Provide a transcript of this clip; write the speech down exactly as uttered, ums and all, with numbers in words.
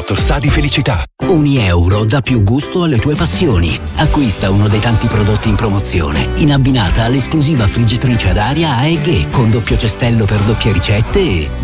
quanto sa di felicità. Unieuro dà più gusto alle tue passioni. Acquista uno dei tanti prodotti in promozione, in abbinata all'esclusiva friggitrice ad aria A E G con doppio cestello per doppie ricette e